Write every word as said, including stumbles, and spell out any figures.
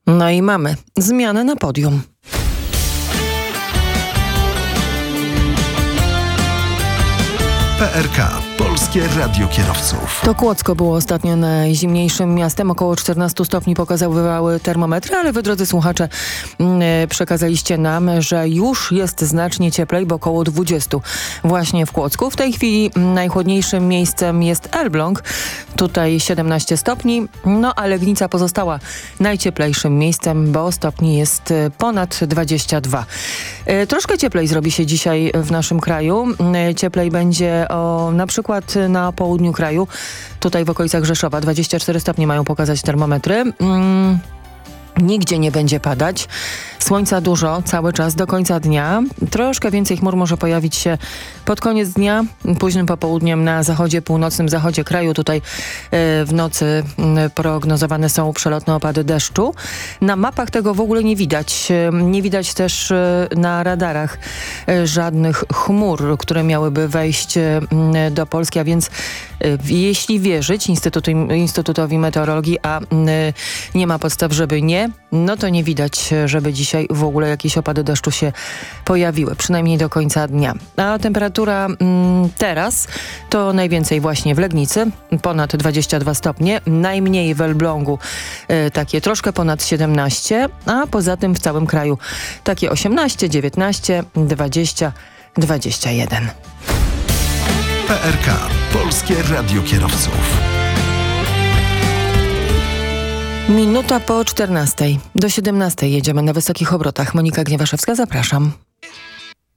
No i mamy zmianę na podium. P R K. Polskie Radio Kierowców. To Kłodzko było ostatnio najzimniejszym miastem. Około czternaście stopni pokazywały termometry, ale wy, drodzy słuchacze, przekazaliście nam, że już jest znacznie cieplej, bo około dwadzieścia właśnie w Kłodzku. W tej chwili najchłodniejszym miejscem jest Elbląg. Tutaj siedemnaście stopni, no a Legnica pozostała najcieplejszym miejscem, bo stopni jest ponad dwadzieścia dwa. Troszkę cieplej zrobi się dzisiaj w naszym kraju. Cieplej będzie o, na przykład na południu kraju. Tutaj w okolicach Rzeszowa dwadzieścia cztery stopnie mają pokazać termometry. Mm. Nigdzie nie będzie padać. Słońca dużo, cały czas do końca dnia. Troszkę więcej chmur może pojawić się pod koniec dnia, późnym popołudniem na zachodzie, północnym zachodzie kraju. Tutaj y, w nocy y, prognozowane są przelotne opady deszczu. Na mapach tego w ogóle nie widać. Y, nie widać też y, na radarach y, żadnych chmur, które miałyby wejść y, do Polski, a więc y, jeśli wierzyć Instytutu, Instytutowi Meteorologii, a y, nie ma podstaw, żeby nie, no to nie widać, żeby dzisiaj w ogóle jakieś opady deszczu się pojawiły, przynajmniej do końca dnia. A temperatura mm, teraz to najwięcej właśnie w Legnicy, ponad dwadzieścia dwa stopnie, najmniej w Elblągu, y, takie troszkę ponad siedemnaście, a poza tym w całym kraju takie osiemnaście, dziewiętnaście, dwadzieścia, dwadzieścia jeden. P R K. Polskie Radio Kierowców. Minuta po czternastej. Do siedemnastej jedziemy na wysokich obrotach. Monika Gniewaszewska, zapraszam.